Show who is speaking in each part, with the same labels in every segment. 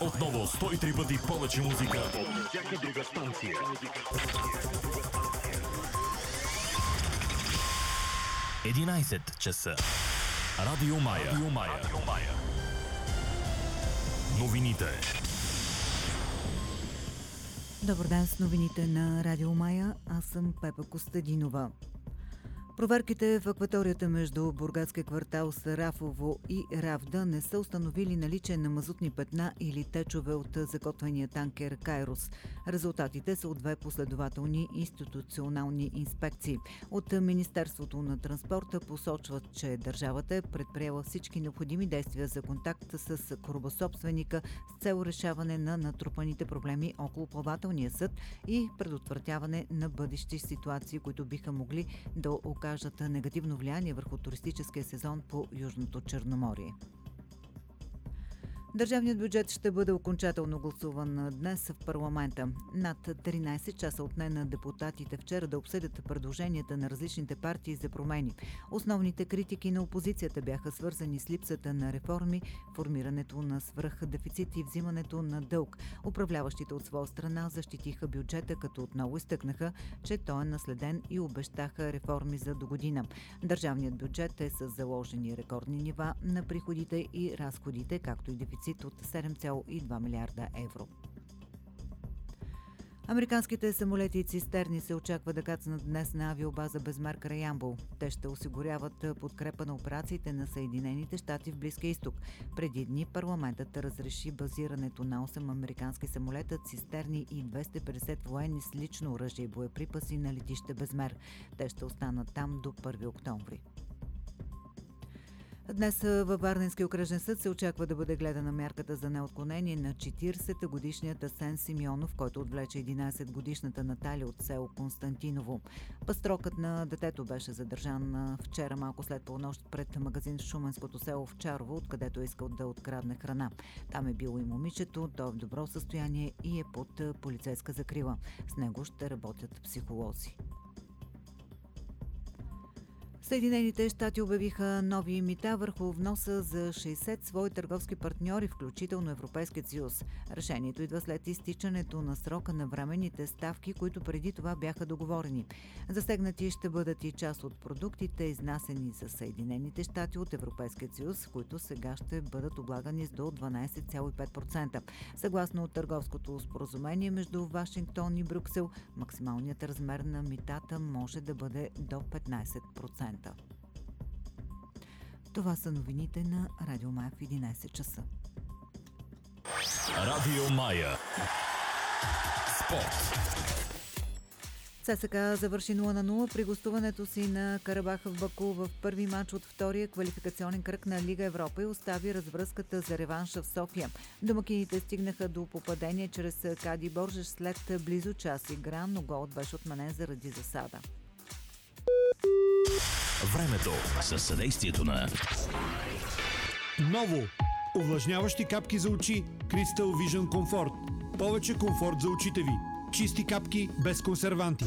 Speaker 1: Отново 103 пъти повече музика от всяка друга станция. Единайсет часа. Радио Мая. Новините.
Speaker 2: Добър ден с новините на Радио Мая. Аз съм Пепа Костадинова. Проверките в акваторията между бургаския квартал Сарафово и Равда не са установили наличие на мазутни петна или течове от закотвения танкер Кайрос. Резултатите са от две последователни институционални инспекции. От Министерството на транспорта посочват, че държавата е предприела всички необходими действия за контакт с корабособственика с цел решаване на натрупаните проблеми около плавателния съд и предотвратяване на бъдещи ситуации, които биха могли да окажат негативно влияние върху туристическия сезон по Южното Черноморие. Държавният бюджет ще бъде окончателно гласуван днес в парламента. Над 13 часа отне на депутатите вчера да обсъдят предложенията на различните партии за промени. Основните критики на опозицията бяха свързани с липсата на реформи, формирането на свръхдефицит и взимането на дълг. Управляващите от своя страна защитиха бюджета, като отново изтъкнаха, че той е наследен и обещаха реформи за догодина. Държавният бюджет е с заложени рекордни нива на приходите и разходите, както и дефицит от 7,2 милиарда евро. Американските самолети и цистерни се очаква да кацнат днес на авиобаза Безмер край Ямбол. Те ще осигуряват подкрепа на операциите на Съединените щати в Близкия изток. Преди дни парламентът разреши базирането на 8 американски самолета, цистерни и 250 военни с лично оръжие и боеприпаси на летище Безмер. Те ще останат там до 1 октомври. Днес във Варненския окръжен съд се очаква да бъде гледана мярката за неотклонение на 40-годишният Асен Симеонов, който отвлече 11-годишната Наталия от село Константиново. Пастрокът на детето беше задържан вчера малко след полунощ пред магазин в шуменското село Овчарово, откъдето е искал да открадне храна. Там е било и момичето, то е в добро състояние и е под полицейска закрила. С него ще работят психолози. Съединените щати обявиха нови мита върху вноса за 60 свои търговски партньори, включително Европейският съюз. Решението идва след изтичането на срока на временните ставки, които преди това бяха договорени. Засегнати ще бъдат и част от продуктите, изнасени за Съединените щати от Европейският съюз, които сега ще бъдат облагани с до 12,5%. Съгласно търговското споразумение между Вашингтон и Брюксел, максималният размер на митата може да бъде до 15%. Това са новините на Радио Мая в 11 часа.
Speaker 1: Радио Мая. Спорт.
Speaker 2: ЦСКА завърши 0-0 при гостуването си на Карабах в Баку в първи матч от втория квалификационен кръг на Лига Европа и остави развръзката за реванша в София. Домакините стигнаха до попадение чрез Кади Боржеш след близо час игра, но голът беше отменен заради засада.
Speaker 1: Времето със съдействието на
Speaker 3: Ново! Увлажняващи капки за очи Crystal Vision Comfort. Повече комфорт за очите ви. Чисти капки без консерванти.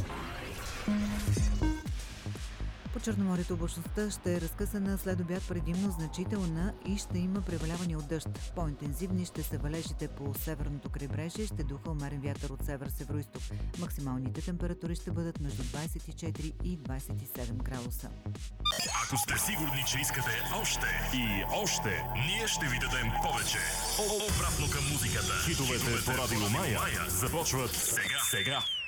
Speaker 2: По Черноморието облачността ще е разкъсана след обяд, предимно значителна и ще има преваляване от дъжд. По-интензивни ще са валежите по северното крайбрежие, ще духа умерен вятър от север-североизток. Максималните температури ще бъдат между 24 и 27 градуса.
Speaker 1: Ако сте сигурни, че искате още и още, ние ще ви дадем повече. Обратно към музиката. Хитовете по Радио Мая започват сега.